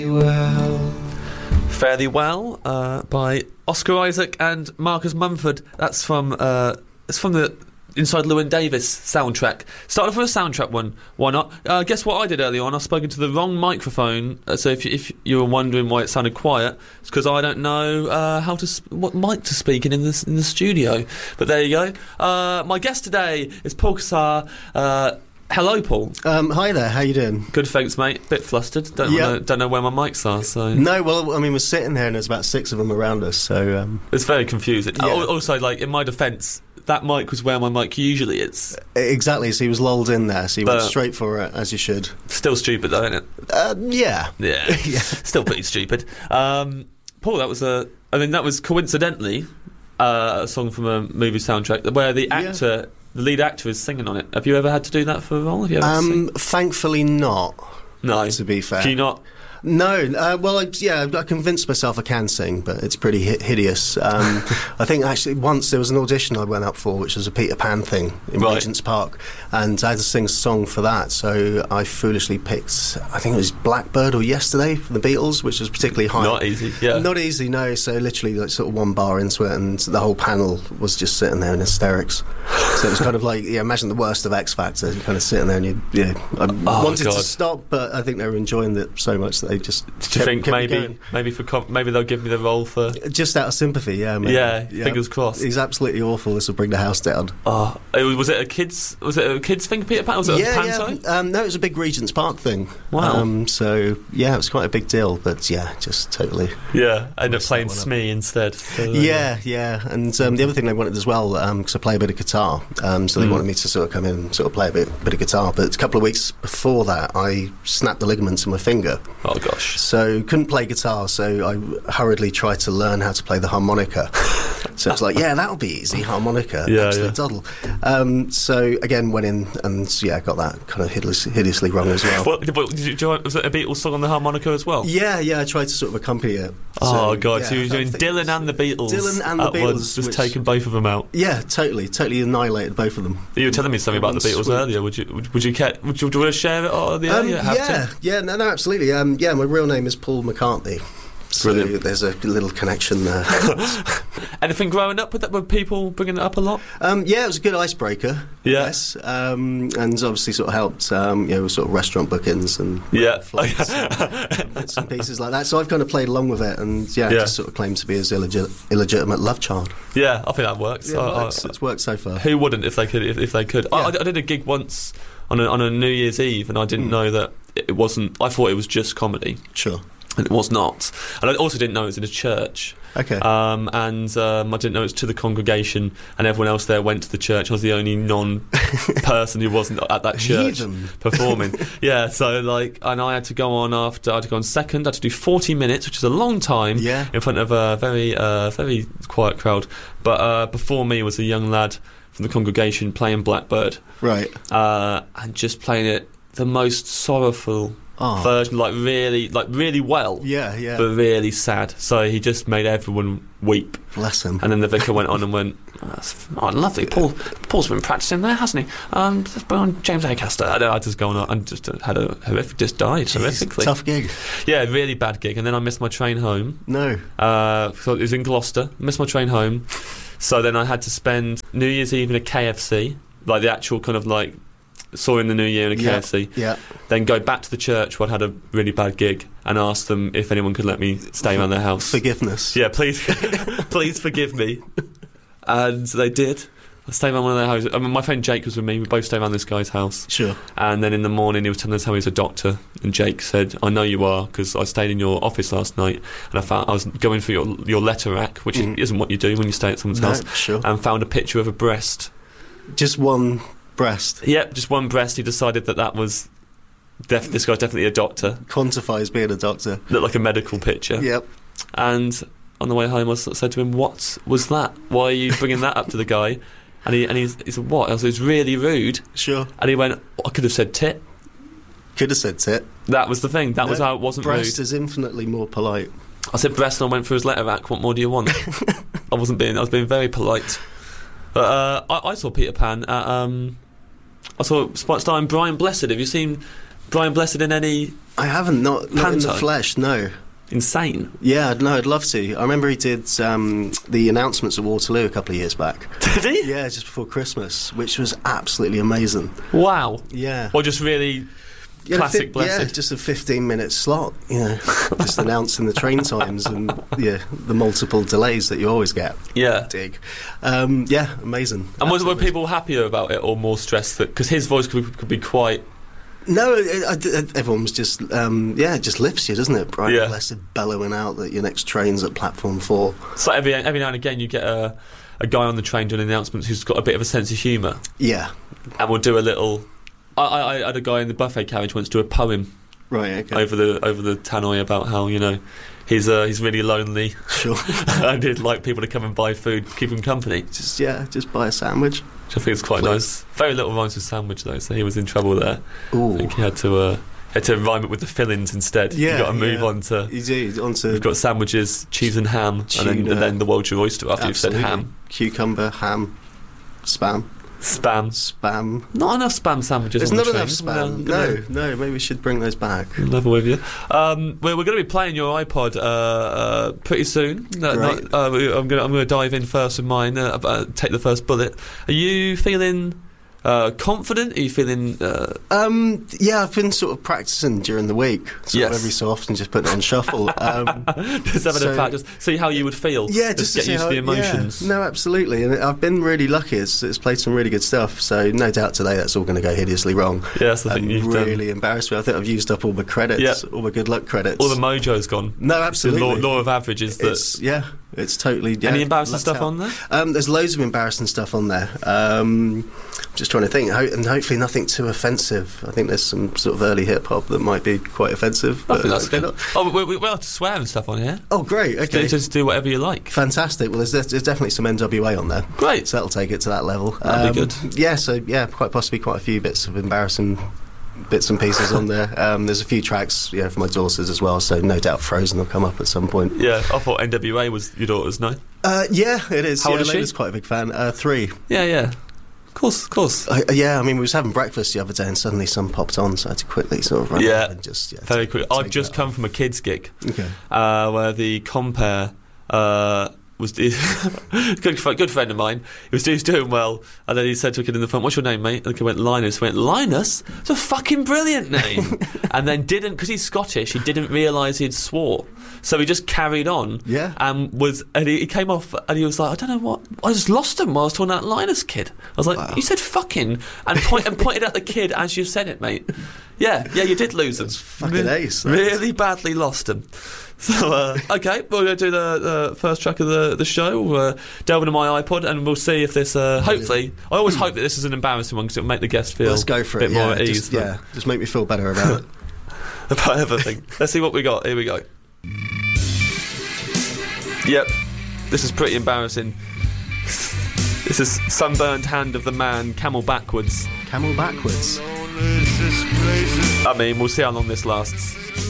Well. Fairly Well by Oscar Isaac and Marcus Mumford. That's from it's from the Inside Llewyn Davis soundtrack. Started off with a soundtrack one. Why not? Guess what I did earlier on? I spoke into the wrong microphone. So if you were wondering why it sounded quiet, it's because I don't know what mic to speak in the studio. But there you go. My guest today is Paul Cassar. Hello, Paul. Hi there. How you doing? Good, thanks, mate. Bit flustered. Don't know where my mics are. So no, well, I mean, we're sitting here and there's about 6 of them around us. So it's very confusing. Yeah. Also, like in my defence, that mic was where my mic usually is. Exactly. So he was lulled in there. So you went straight for it, as you should. Still stupid, though, isn't it? Yeah. Yeah. Still pretty stupid. Paul, that was coincidentally a song from a movie soundtrack where the actor. The lead actor is singing on it. Have you ever had to do that for a role? Have you ever had to sing? Thankfully not. No. To be fair. Can you not? No, well, I convinced myself I can sing, but it's pretty hideous. I think actually once there was an audition I went up for, which was a Peter Pan thing in Regent's Park, and I had to sing a song for that, so I foolishly picked, I think it was Blackbird or Yesterday from the Beatles, which was particularly high. Not easy, yeah. Not easy, no, so literally like sort of one bar into it, and the whole panel was just sitting there in hysterics. So it was kind of like, imagine the worst of X Factor, you're kind of sitting there and I wanted to stop, but I think they were enjoying it so much that they just do you think maybe they'll give me the role for just out of sympathy? Yeah, maybe. Yeah. Fingers crossed. He's absolutely awful. This will bring the house down. Was it a kids thing, Peter Pan? Was it a panto? No, it was a big Regent's Park thing. Wow. So yeah, it was quite a big deal. But yeah, just totally. Yeah, ended up playing Smee instead. So, yeah. And the other thing they wanted as well, because I play a bit of guitar, so they wanted me to sort of come in and sort of play a bit of guitar. But a couple of weeks before that, I snapped the ligaments in my finger. Oh gosh. So couldn't play guitar, so I hurriedly tried to learn how to play the harmonica. So it's like, that'll be easy, harmonica. Absolute doddle. So again, went in and got that kind of hideously wrong as well. Was it a Beatles song on the harmonica as well? Yeah, I tried to sort of accompany it. So you were doing Dylan and the Beatles. Dylan and the Beatles. Just taking both of them out. Yeah, totally annihilated both of them. You were telling me something about the Beatles earlier. Would you want to share it? Or No, absolutely. My real name is Paul McCartney. So brilliant. There's a little connection there. Anything growing up with that? Were people bringing it up a lot? It was a good icebreaker. Yeah. Yes. And obviously sort of helped, with sort of restaurant bookings and flights and bits and pieces like that. So I've kind of played along with it and just sort of claimed to be his illegitimate love child. Yeah, I think that works. Yeah, it's worked so far. Who wouldn't if they could? If they could. Yeah. I did a gig once on a New Year's Eve, and I didn't know that it wasn't. I thought it was just comedy. Sure. And it was not. And I also didn't know it was in a church. Okay. I didn't know it was to the congregation, and everyone else there went to the church. I was the only non-person who wasn't at that church performing. Yeah, so and I had to go on after. I had to go on second. I had to do 40 minutes, which is a long time, in front of a very, very quiet crowd. But before me was a young lad from the congregation playing Blackbird. Right. And just playing it the most sorrowful version, really well. Yeah. But really sad. So he just made everyone weep. Bless him. And then the vicar went on and went, lovely. Paul's been practising there, hasn't he? Let's put on James Acaster. I just gone on and just had a horrific, just died horrifically. Tough gig. Yeah, really bad gig. And then I missed my train home. No. So it was in Gloucester. Missed my train home. So then I had to spend New Year's Eve in a KFC, like the actual kind of like saw in the new year in a KFC. Yeah. Then go back to the church where I'd had a really bad gig and ask them if anyone could let me stay around their house. Forgiveness. Yeah, please forgive me. And they did. I stayed around one of their houses. I mean, my friend Jake was with me. We both stayed around this guy's house. Sure. And then in the morning he was telling us how he's a doctor. And Jake said, I know you are, because I stayed in your office last night and I was going through your letter rack, which isn't what you do when you stay at someone's house. Sure. And found a picture of a breast. Just one breast? Yep, just one breast. He decided that was... this guy's definitely a doctor. Quantifies being a doctor. Looked like a medical picture. Yep. And on the way home I said to him, what was that? Why are you bringing that up to the guy? And he said, what? I said, it's really rude. Sure. And he went, I could have said tit. Could have said tit. That was the thing. That was how it wasn't breast rude. Is infinitely more polite. I said breast and I went through his letter rack. What more do you want? I was being very polite. But I saw Peter Pan at I saw starring Brian Blessed. Have you seen Brian Blessed in any I haven't, not in the flesh, no. Insane. Yeah, no, I'd love to. I remember he did the announcements at Waterloo a couple of years back. Did he? Yeah, just before Christmas, which was absolutely amazing. Wow. Yeah. Well, just really classic blessing. Yeah, just a 15-minute slot, just announcing the train times and the multiple delays that you always get. Yeah. Dig. Yeah, amazing. And were people happier about it or more stressed? Because his voice could be quite... No, everyone's just, just lifts you, doesn't it? Bright, blessed, bellowing out that your next train's at platform 4. So every now and again you get a guy on the train doing announcements who's got a bit of a sense of humour. Yeah. And will do a little... I had a guy in the buffet carriage once do a poem over the tannoy about how, he's really lonely. Sure. And he'd like people to come and buy food, keep him company. Just buy a sandwich. Which I think is quite nice. Very little rhymes with sandwich though, so he was in trouble there. Ooh. I think he had to rhyme it with the fillings instead. Yeah, you've got to move on to... You do, onto... We've got sandwiches, cheese and ham, and then the world's your oyster after absolutely. You've said ham. Cucumber, ham, Spam. Not enough spam sandwiches. There's on not the enough train. spam. No. Maybe we should bring those back. Level with you. We're going to be playing your iPod pretty soon. I'm going to dive in first with mine. Take the first bullet. Are you feeling confident? Are you feeling... Yeah, I've been sort of practising during the week. Every so often just putting it on shuffle. Just having a practice. See how you would feel. Yeah, just get used to the emotions. Yeah. No, absolutely. And I've been really lucky. It's played some really good stuff. So no doubt today that's all going to go hideously wrong. Yeah, that's the thing you've really embarrassed me. I think I've used up all my credits, all my good luck credits. All the mojo's gone. No, absolutely. The law of averages. It's totally... Yeah, any embarrassing stuff on there? There's loads of embarrassing stuff on there. I'm just trying to think, and hopefully nothing too offensive. I think there's some sort of early hip-hop that might be quite offensive. I think that's good. We're allowed to swear and stuff on here. Oh, great, okay. Just do whatever you like. Fantastic. Well, there's definitely some NWA on there. Great. So that'll take it to that level. That'd be good. Yeah, quite possibly quite a few bits of embarrassing bits and pieces on there. There's a few tracks for my daughters as well, so no doubt Frozen will come up at some point. Yeah, I thought NWA was your daughter's, no? Yeah, it is. How old is she? She's quite a big fan. 3. Yeah. Of course. We was having breakfast the other day and suddenly some popped on, so I had to quickly sort of run up and just... very quick. I've just come from a kids gig where the compere was good friend of mine. He was doing well, and then he said to a kid in the front, "What's your name, mate?" And the kid went, "Linus." He went, "Linus? It's a fucking brilliant name." And then because he's Scottish, he didn't realise he'd swore, so he just carried on. Yeah. And he came off, and he was like, "I don't know what, I just lost him while I was talking about Linus kid." I was like, "Wow. You said fucking," and pointed at the kid as you said it, mate. Yeah, you did lose him. That's fucking ace. Really badly lost him. So, okay, we're going to do the first track of the show. We'll delve into my iPod and we'll see if this, hopefully, I always hope that this is an embarrassing one because it'll make the guest feel Let's go for a bit it. more at ease. Just make me feel better about it. About everything. Let's see what we got. Here we go. Yep, this is pretty embarrassing. This is Sunburned Hand of the Man, Camel Backwards. Camel Backwards? I mean, we'll see how long this lasts.